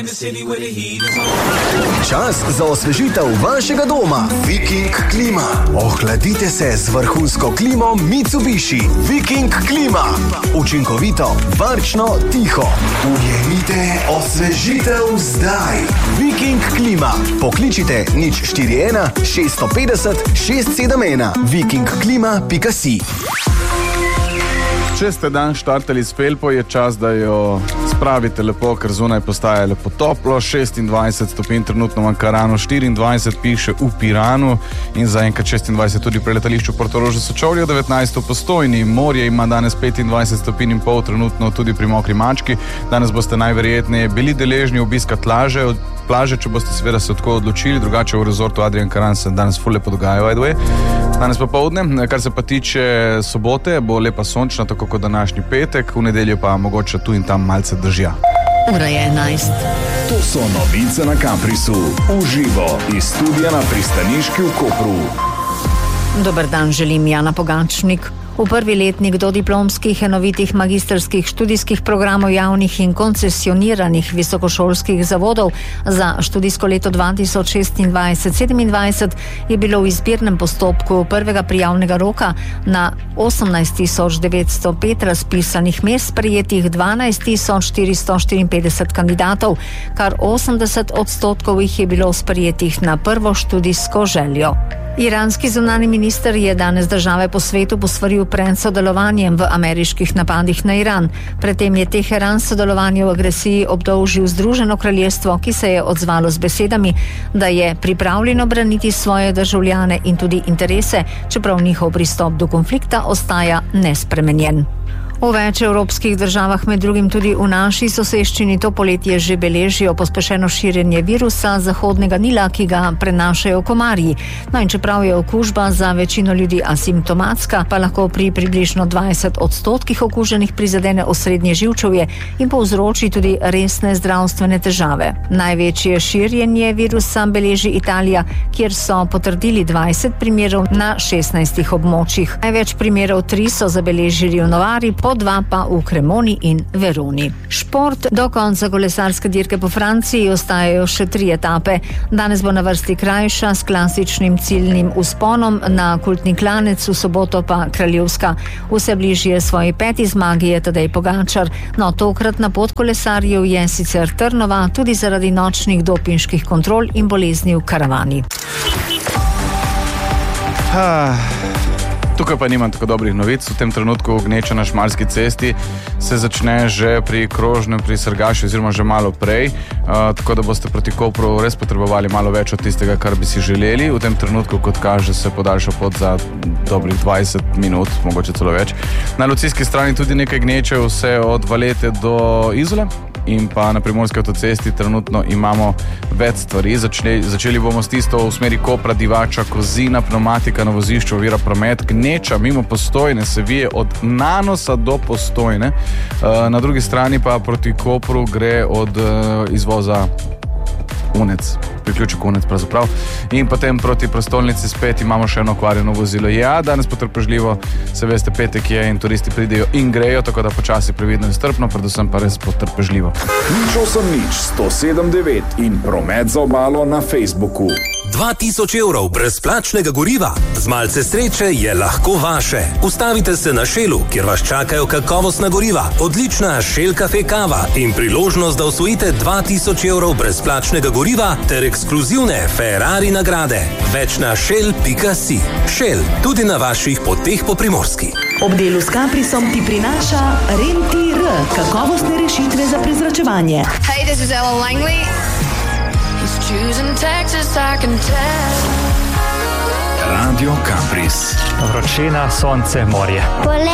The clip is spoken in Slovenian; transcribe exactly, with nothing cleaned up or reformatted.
Čas za osvežitev vašega doma. Viking Klima. Ohladite se z vrhunsko klimo Mitsubishi. Viking Klima. Učinkovito, varčno, tiho. Ujemite osvežitev zdaj. Viking Klima. Pokličite nič štiri ena šest pet nula šest sedem ena. viking klima pika si. Če ste dan štartali s felpo, je čas, da jo spravite lepo, ker zunaj postaje lepo toplo. šestindvajset stopinj trenutno v Ankaranu, štiriindvajset piše v Piranu in zaenkrat šestindvajset tudi pri letališču Portorož v Sečovlju, devetnajst v Postojni. Morje ima danes petindvajset stopinj in pol, trenutno tudi pri Mokri mački. Danes boste najverjetneje bili deležni obiska plaže, plaže, če boste seveda se tako odločili, drugače v rezortu Adrian Karan se danes ful lepo dogaja, by the way. Danes popoldne, kar se pa tiče sobote, bo lepa sončna, tako kot današnji petek, v nedeljo pa mogoče tu in tam malce dežja. Ura je enajst. To so novice na Kamprisu. Uživo iz studia na Pristaniški v Kopru. Dober dan, želim Jana Pogačnik. V prvi letnik dodiplomskih enovitih magistrskih študijskih programov javnih in koncesioniranih visokošolskih zavodov za študijsko leto dva tisoč šestindvajset sedemindvajset je bilo v izbirnem postopku prvega prijavnega roka na osemnajst tisoč devetsto pet razpisanih mest sprejetih dvanajst tisoč štiristo štiriinpetdeset kandidatov, kar osemdeset odstotkov jih je bilo sprejetih na prvo študijsko željo. Iranski zunanji minister je danes države po svetu posvaril pred sodelovanjem v ameriških napadih na Iran. Predtem je Teheran sodelovanje v agresiji obdolžil Združeno kraljestvo, ki se je odzvalo z besedami, da je pripravljeno braniti svoje državljane in tudi interese, čeprav njihov pristop do konflikta ostaja nespremenjen. V več evropskih državah, med drugim tudi v naši soseščini, to poletje že beležijo pospešeno širjenje virusa zahodnega Nila, ki ga prenašajo komarji. No in čeprav je okužba za večino ljudi asimptomatska, pa lahko pri približno dvajset odstotkih okuženih prizadene osrednje živčevje in povzroči tudi resne zdravstvene težave. Največje širjenje virusa beleži Italija, kjer so potrdili dvajset primerov na šestnajstih območjih. Največ primerov tri so zabeležili v Novari, po dva pa v Cremoni in Veroni. Šport. Do konca kolesarske dirke po Franciji ostajajo še tri etape. Danes bo na vrsti krajša s klasičnim ciljnim vzponom na kultni klanec, v soboto pa kraljevska. Vse bližje svoji peti zmagi je Tadej Pogačar. No, tokrat na pot kolesarjev je sicer trnova, tudi zaradi nočnih dopinških kontrol in bolezni v karavani. Ha. Tukaj pa nimam tako dobrih novic. V tem trenutku gneča na Šmarski cesti se začne že pri krožnem, pri Srgaši oziroma že malo prej, uh, tako da boste proti Kopru res potrebovali malo več od tistega, kar bi si želeli. V tem trenutku, kot kaže, se podaljša pot za dobrih dvajset minut, mogoče celo več. Na lucijski strani tudi nekaj gneče, vse od Valete do Izole. In pa na Primorski avtocesti trenutno imamo več stvari. Začeli, začeli bomo s tisto v smeri Kopra, Divača, Kozina, pneumatika na vozišču ovira promet, gneča mimo Postojne se vije od Nanosa do Postojne. Na drugi strani pa proti Kopru gre od izvoza Unec, priključek Unec pravzaprav. In potem proti prestolnici spet imamo še eno okvarjeno vozilo. Ja, danes potrpežljivo, se veste, petek je in turisti pridejo in grejo, tako da počasi, previdno in strpno, predvsem pa res potrpežljivo. Nič osem nič, sto sedem devet in promet za obalo na Facebooku. dva tisoč evrov brezplačnega goriva. Z malce sreče je lahko vaše. Ustavite se na Shellu, kjer vas čakajo kakovostna goriva, odlična Shell Cafe kava in priložnost, da osvojite dva tisoč evrov brezplačnega goriva ter ekskluzivne Ferrari nagrade. Več na shell pika si. Shell, tudi na vaših poteh po Primorski. Ob delu s Kamprisom ti prinaša Rentir, kakovostne rešitve za prezračevanje. Hey, this is Ellen Langley. He's choosing Texas, I can tell. Radio Kampris. Vročina, sonce, morje.